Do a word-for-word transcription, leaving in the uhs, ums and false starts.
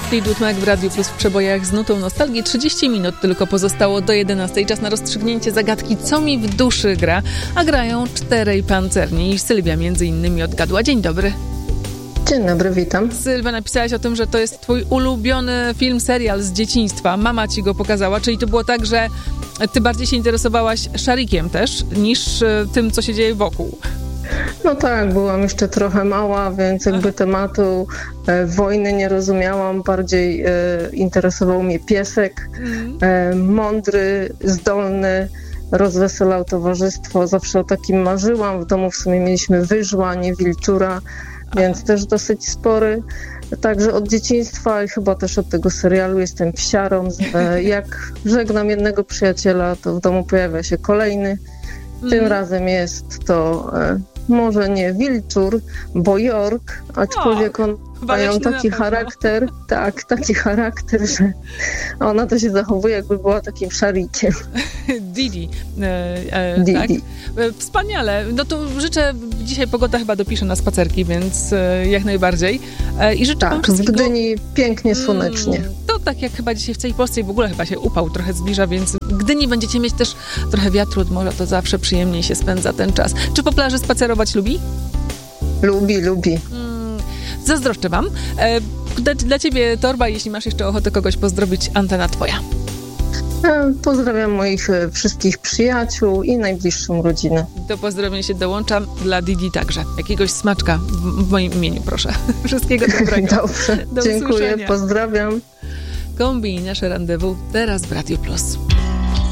Fleetwood Mac w Radiu Plus w przebojach z nutą nostalgii. trzydzieści minut tylko pozostało do jedenastej. Czas na rozstrzygnięcie zagadki, co mi w duszy gra. A grają czterej pancerni i Sylwia między innymi odgadła. Dzień dobry. Dzień dobry, witam. Sylwia, napisałaś o tym, że to jest twój ulubiony film, serial z dzieciństwa. Mama ci go pokazała, czyli to było tak, że ty bardziej się interesowałaś Szarikiem też, niż tym, co się dzieje wokół. No tak, byłam jeszcze trochę mała, więc jakby tematu e, wojny nie rozumiałam. Bardziej e, interesował mnie piesek, e, mądry, zdolny, rozweselał towarzystwo. Zawsze o takim marzyłam. W domu w sumie mieliśmy wyżła, nie wilczura, więc też dosyć spory. Także od dzieciństwa i chyba też od tego serialu jestem psiarą. E, jak żegnam jednego przyjaciela, to w domu pojawia się kolejny. Tym mm. razem jest to e, może nie wilczur, bo York, aczkolwiek on mają taki charakter, tak, taki charakter, że ona to się zachowuje, jakby była takim szarikiem. Didi. E, e, Didi. Tak? E, wspaniale. No to życzę, dzisiaj pogoda chyba dopisze na spacerki, więc e, jak najbardziej. E, I życzę tak, wam wszystkiego... w Gdyni pięknie, słonecznie. Mm, to tak jak chyba dzisiaj w całej Polsce i w ogóle chyba się upał trochę zbliża, więc w Gdyni będziecie mieć też trochę wiatru od morza, to zawsze przyjemniej się spędza ten czas. Czy po plaży spacerować lubi? Lubi, lubi. Mm, zazdroszczę wam. E, dla, dla ciebie torba, jeśli masz jeszcze ochotę kogoś pozdrowić, antena twoja. Pozdrawiam moich wszystkich przyjaciół i najbliższą rodzinę. Do pozdrowień się dołączam, dla Didi także. Jakiegoś smaczka w, w moim imieniu, proszę. Wszystkiego dobrego. Dobrze, Do dziękuję, usłyszenia. pozdrawiam. Kombi, nasze randewu teraz w Radiu Plus.